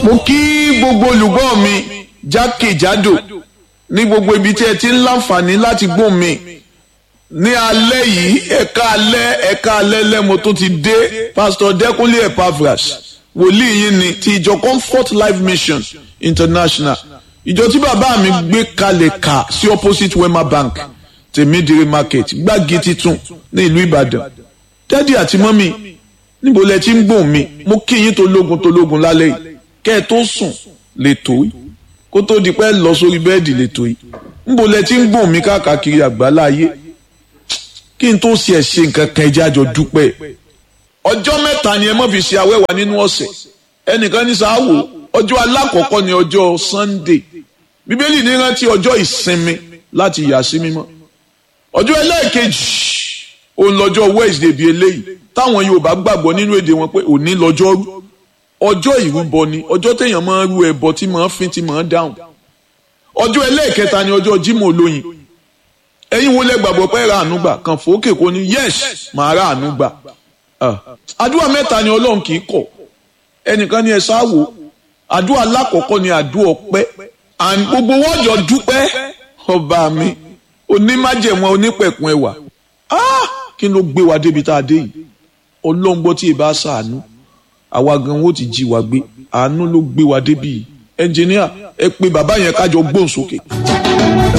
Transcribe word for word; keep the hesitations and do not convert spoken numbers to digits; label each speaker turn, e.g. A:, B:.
A: mo kí gbogbo olùgbọ́ mi jákèjádò ní gbogbo ibi tí ẹ ti ń láǹfààní láti gbọ́ mi ní alẹ́ yìí ẹ̀ka alẹ́ ẹ̀ka alẹ́ lẹ́mo tó ti dé Pastor Dẹ́kunlé Epaphras wòlíì yìí ni ti ìjọ Comfort Life Mission International, ìjọ tí bàbá mi gbé kalẹ̀ kà sí opposite Wema Bank tèmídìrí market gbági titun ní ìlú Ìbàdàn. Dádì àti mọ́mì níbo lẹ ti ń gbọ́ mi, mo kí yín tológun tológun lálẹ́ yìí kẹ́ ẹ tó sùn lè tó yìí kó tó di pé lọ sórí bẹ́ẹ̀dì lè tó yìí. Níbo lẹ ti ń gbọ́ mi káàkiri àgbáláyé kí n tó ṣe ẹ̀ ṣe nǹkan kan ẹja jọ dúpẹ́. Ọjọ́ mẹ́ta ni ẹ má fi ṣe awẹ́wà nínú ọ̀sẹ̀. Ẹnìkan ní sáwò ọjọ́ alákọ̀ọ́kọ́ ni ọjọ́ Sunday. Bíbélì ní rántí ọjọ́ ìsinmi láti yà sí mímọ́. Ọjọ́ ẹlẹ́ẹ̀kejì òun lọ́jọ́ Wednesday bíi eléyìí táwọn Yorùbá gbàgbọ́ nínú èdè wọn pé òní lọ́jọ́ rú. Ọjọ́ ìrúbọ ni ọjọ́ téèyàn máa ń rú ẹbọ tí máa ń fín tí máa ń dáhùn. Ọjọ́ ẹlẹ́ẹ̀kẹta ni ọjọ́ Jímọ̀ olóyin. Ẹ̀yin wo lẹ gbàgbọ́ pé ra àánú gbà kàn fòókè kò ní yes màá ra àánú gbà. Àdúrà mẹ́ta ni Ọlọ́run kì í kọ̀. Ẹnìkan ní ẹ sáwò àdúrà alákọ̀ọ́kọ́ ni àdúrà ọpẹ́ and gbogbo wọ́n jọ dúpẹ́ ọba mi onímájẹ̀mọ́ onípẹ̀kun ẹwà. Kí ló gbé wa débi tá a dé yìí? Ọlọ́run gbọ́ tí ì bá ṣàánú àwa gan wo ti jí wa gbé, àánú ló gbé wa débi yìí. Ẹnjìníà ẹ pé bàbá yẹn kájọ gbóhùn sókè.